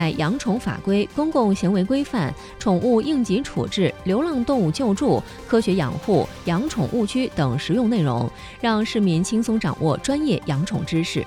养宠法规、公共行为规范、宠物应急处置、流浪动物救助、科学养护、养宠误区等实用内容，让市民轻松掌握专业养宠知识。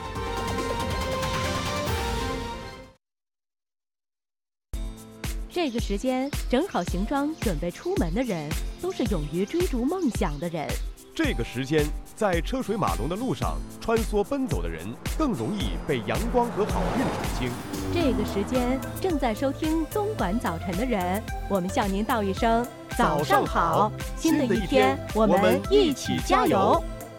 这个时间整好行装准备出门的人，都是勇于追逐梦想的人。 这个时间在车水马龙的路上穿梭奔走的人，更容易被阳光和好运宠幸。 这个时间正在收听东莞早晨的人，我们向您道一声早上好，新的一天我们一起加油。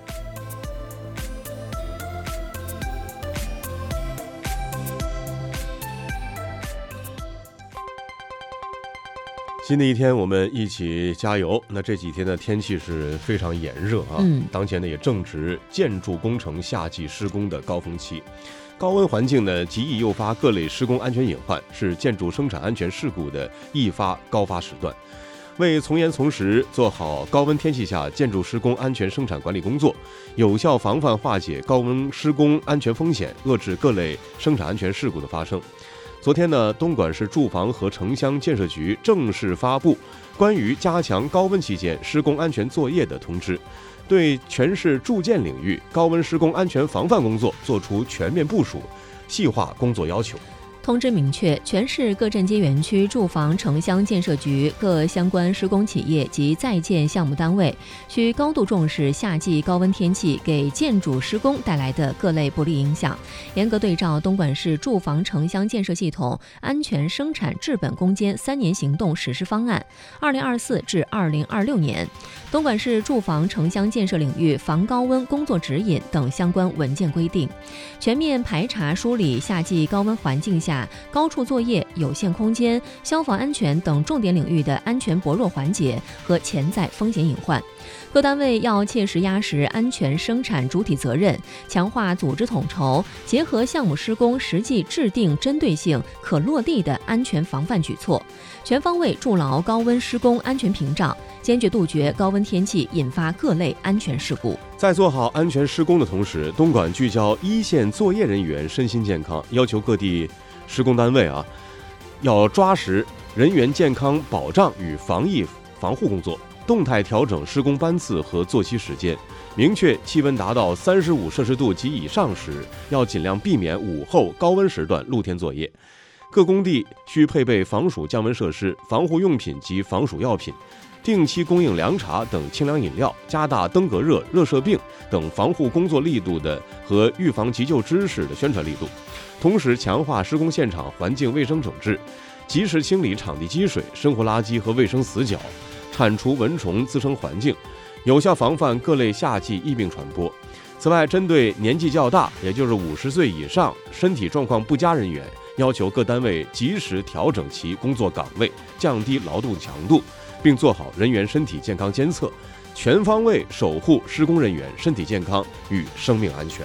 新的一天，我们一起加油。那这几天的天气是非常炎热啊，当前呢也正值建筑工程夏季施工的高峰期，高温环境呢极易诱发各类施工安全隐患，是建筑生产安全事故的易发高发时段。为从严从实做好高温天气下建筑施工安全生产管理工作，有效防范化解高温施工安全风险，遏制各类生产安全事故的发生。昨天呢，东莞市住房和城乡建设局正式发布关于加强高温期间施工安全作业的通知，对全市住建领域高温施工安全防范工作作出全面部署，细化工作要求。 通知明确，全市各镇街园区住房城乡建设局各相关施工企业及在建项目单位需高度重视夏季高温天气给建筑施工带来的各类不利影响，严格对照东莞市住房城乡建设系统安全生产治本攻坚3年行动实施方案2024至2026年、东莞市住房城乡建设领域防高温工作指引等相关文件规定，全面排查梳理夏季高温环境下高处作业、有限空间、消防安全等重点领域的安全薄弱环节和潜在风险隐患。各单位要切实压实安全生产主体责任，强化组织统筹，结合项目施工实际制定针对性、可落地的安全防范举措，全方位筑牢高温施工安全屏障，坚决杜绝高温天气引发各类安全事故。 在做好安全施工的同时，东莞聚焦一线作业人员身心健康，要求各地施工单位要抓实人员健康保障与防疫防护工作，动态调整施工班次和作息时间，明确气温达到35摄氏度及以上时，要尽量避免午后高温时段露天作业。各工地需配备防暑降温设施、防护用品及防暑药品，定期供应凉茶等清凉饮料，加大登革热、热射病等防护工作力度的和预防急救知识的宣传力度。同时强化施工现场环境卫生整治，及时清理场地积水、生活垃圾和卫生死角，铲除蚊虫滋生环境，有效防范各类夏季疫病传播。此外，针对年纪较大，也就是50岁以上、身体状况不佳人员，要求各单位及时调整其工作岗位，降低劳动强度，并做好人员身体健康监测，全方位守护施工人员身体健康与生命安全。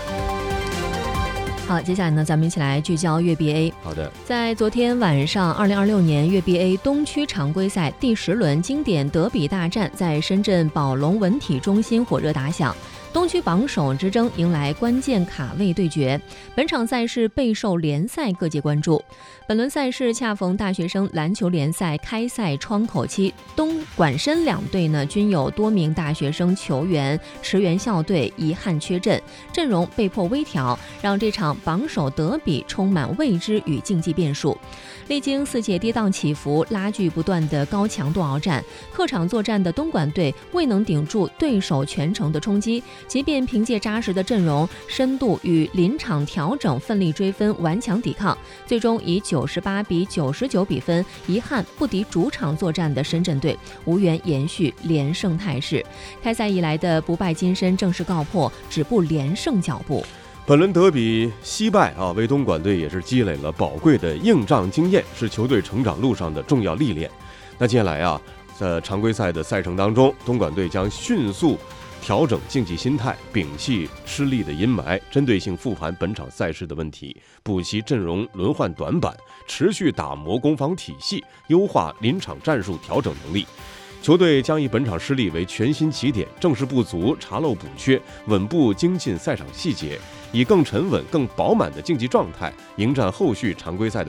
好，接下来呢，咱们一起来聚焦粤 BA。 好的， 在昨天晚上，2026年粤 BA 东区常规赛第10轮经典德比大战在深圳宝龙文体中心火热打响。东区榜首之争迎来关键卡位对决，本场赛事备受联赛各界关注。本轮赛事恰逢大学生篮球联赛开赛窗口期，东莞深两队呢均有多名大学生球员驰援校队，遗憾缺阵，阵容被迫微调，让这场榜首德比充满未知与竞技变数。历经4届跌宕起伏、拉锯不断的高强度鏖战，客场作战的东莞队未能顶住对手全程的冲击，即便凭借扎实的阵容、深度与临场调整奋力追分、顽强抵抗，最终以98比99比分遗憾不敌主场作战的深圳队，无缘延续连胜态势。开赛以来的不败金身正式告破，止步连胜脚步。 本轮德比惜败为东莞队也是积累了宝贵的硬仗经验，是球队成长路上的重要历练。那接下来在常规赛的赛程当中，东莞队将迅速调整竞技心态，摒弃失利的阴霾，针对性复盘本场赛事的问题，补齐阵容轮换短板，持续打磨攻防体系，优化临场战术调整能力。球队将以本场失利为全新起点，正视不足，查漏补缺，稳步精进赛场细节， 以更沉稳、更饱满的竞技状态迎战后续常规赛的